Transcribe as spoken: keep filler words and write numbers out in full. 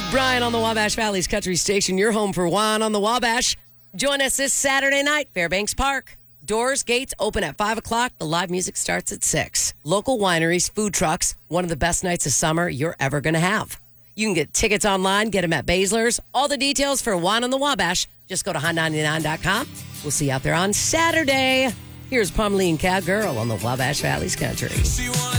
Brian on the Wabash Valley's Country Station. You're home for Juan on the Wabash. Join us this Saturday night, Fairbanks Park. Doors, gates open at five o'clock. The live music starts at six. Local wineries, food trucks, one of the best nights of summer you're ever going to have. You can get tickets online, get them at Baszler's. All the details for Juan on the Wabash, just go to hot ninety-nine dot com. We'll see you out there on Saturday. Here's Pommeline Cowgirl on the Wabash Valley's Country.